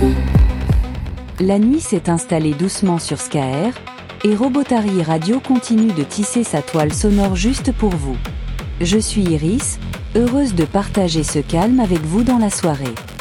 La nuit s'est installée doucement sur Skaer, et Robotary Radio continue de tisser sa toile sonore juste pour vous. Je suis Iris, heureuse de partager ce calme avec vous dans la soirée.